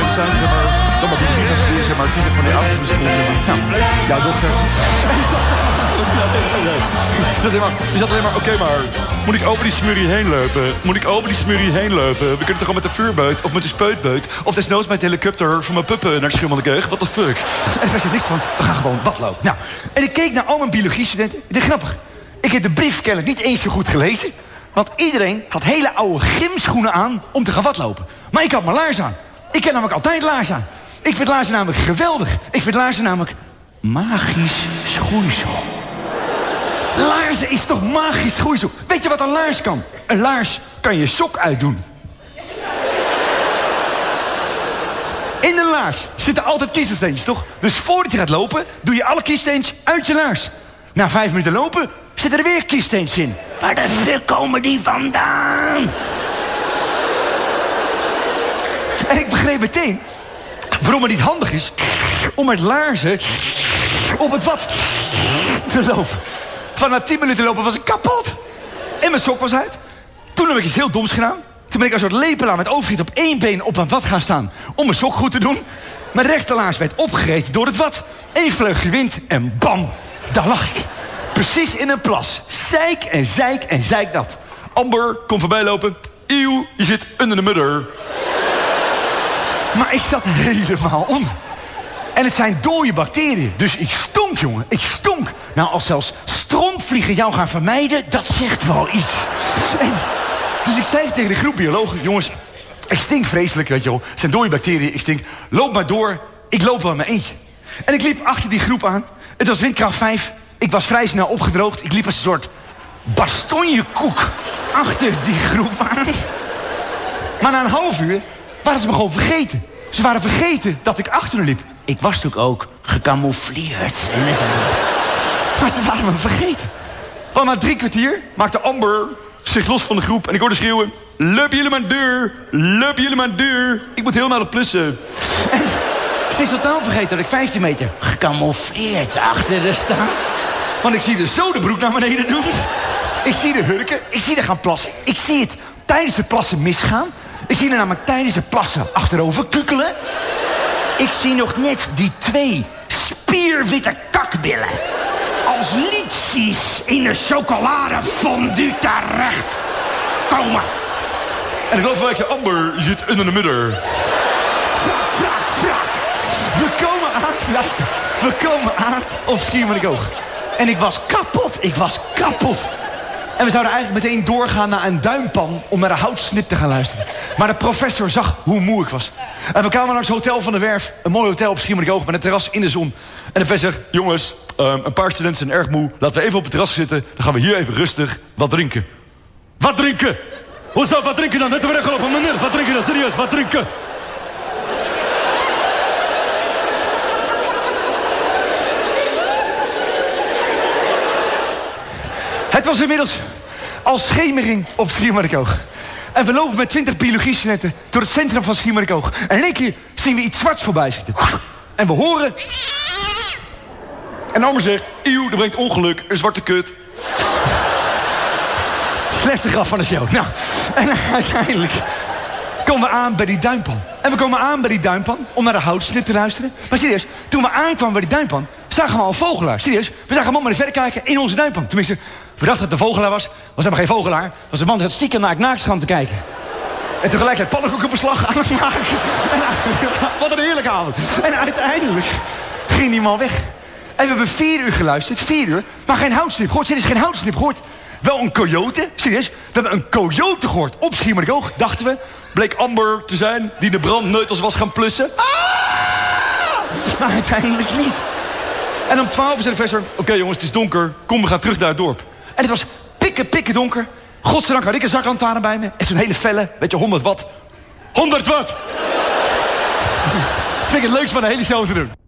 dat zijn, zeg maar, dan maar biologie gaan studeren, zeg maar, 20 van die ouders van de school, zeg maar. Nou, jouw dochter. Je zat alleen maar, oké, maar moet ik over die smurrie heen lopen? Moet ik over die smurrie heen lopen? We kunnen toch gewoon met de vuurbeut of met de speutbeut of desnoods met de helikopter van mijn puppen naar Schimmelkeug? What the fuck? En er zei niks van, we gaan gewoon watlopen. Nou, en ik keek naar al mijn biologiestudenten. Ik dacht, grappig. Ik heb de brief kennelijk niet eens zo goed gelezen. Want iedereen had hele oude gymschoenen aan om te gaan watlopen. Maar ik had mijn laars aan. Ik heb namelijk altijd laars aan. Ik vind laarzen namelijk geweldig. Ik vind laarzen namelijk magisch schoeisel. Laarzen is toch magisch schoeisel? Weet je wat een laars kan? Een laars kan je sok uitdoen. In een laars zitten altijd kiezelsteentjes, toch? Dus voordat je gaat lopen, doe je alle kiessteentjes uit je laars. Na 5 minuten lopen, zitten er weer kiessteentjes in. Waar de fuck komen die vandaan? En ik begreep meteen waarom het niet handig is om met laarzen op het wat te lopen. Van na 10 minuten lopen was ik kapot. En mijn sok was uit. Toen heb ik iets heel doms gedaan. Toen ben ik als een soort lepelaar met overgiet op 1 been op het wat gaan staan. Om mijn sok goed te doen. Mijn rechterlaars werd opgereten door het wat. 1 vleugje wind en bam, daar lag ik. Precies in een plas. Zeik en zeik en zeik dat. Amber, kom voorbij lopen. Eeuw, je zit onder de mudder. Maar ik zat helemaal onder. En het zijn dode bacteriën. Dus ik stonk, jongen. Ik stonk. Nou, als zelfs strontvliegen jou gaan vermijden, dat zegt wel iets. Dus ik zei tegen de groep biologen, jongens, ik stink vreselijk, weet je wel. Het zijn dode bacteriën, ik stink. Loop maar door, ik loop wel in mijn eentje. En ik liep achter die groep aan. Het was windkracht 5. Ik was vrij snel opgedroogd. Ik liep als een soort bastonjekoek achter die groep aan. Maar na een half uur waren ze me gewoon vergeten. Ze waren vergeten dat ik achter hen liep. Ik was natuurlijk ook gecamoufleerd in het wild. Maar ze waren me vergeten. Want na 3 kwartier maakte Amber zich los van de groep. En ik hoorde schreeuwen, loop jullie maar deur, loop jullie maar deur. Ik moet helemaal op plussen. En ze is totaal vergeten dat ik 15 meter gecamoufleerd achter haar sta. Want ik zie de zodebroek naar beneden doen. Ik zie de hurken, ik zie haar gaan plassen. Ik zie het tijdens het plassen misgaan. Ik zie haar namelijk tijdens het plassen achterover kukkelen. Ik zie nog net die 2 spierwitte kakbillen als liedjes in de chocoladefondue terecht komen. En ik geloof wel, ik zei, Amber, je zit onder de midden. We komen aan, luister. We komen aan op Schiermonnikoog. En ik was kapot. En we zouden eigenlijk meteen doorgaan naar een duimpan om naar de houtsnip te gaan luisteren. Maar de professor zag hoe moe ik was. En we kwamen naar het Hotel van de Werf. Een mooi hotel op Schiermonnikoog met een terras in de zon. En de professor zegt, jongens, een paar studenten zijn erg moe. Laten we even op het terras zitten. Dan gaan we hier even rustig wat drinken. Wat drinken? Hoezo, wat drinken dan? Net weer weggelopen, meneer. Wat drinken dan? Serieus, wat drinken? Het was inmiddels al schemering op Schiermonnikoog. En we lopen met 20 biologiestudenten door het centrum van Schiermonnikoog. En in één keer zien we iets zwarts voorbij schieten. En we horen... En Amber zegt, eeuw, dat brengt ongeluk, een zwarte kut. Slechtste grap van de show. Nou, en uiteindelijk komen we aan bij die duimpan. En we komen aan bij die duimpan om naar de houtsnip te luisteren. Maar serieus, toen we aankwamen bij die duimpan, zagen we al een vogelaar. Serieus, we zagen een man met een verrekijker in onze duimpan. Tenminste, we dachten dat het een vogelaar was. Was helemaal geen vogelaar. Was een man die had stiekem naar het naaktstrand te kijken. En tegelijkertijd pannenkoekenbeslag aan het maken. Wat een heerlijke avond. En uiteindelijk ging die man weg. En we hebben 4 uur geluisterd, 4 uur, maar geen houtsnip gehoord. Serieus, geen houtsnip gehoord. Wel een coyote, serieus. We hebben een coyote gehoord op Schiermonnikoog, dachten we. Bleek Amber te zijn, die de brandneutels was gaan plussen. Ah! Maar uiteindelijk niet. En om 12 uur zei de professor, oké, jongens, het is donker. Kom, we gaan terug naar het dorp. En het was pikken donker. Godzijdank had ik een zaklantaarn bij me. En zo'n hele felle, weet je, 100 watt. 100 watt! Vind ik het leukst van de hele show te doen.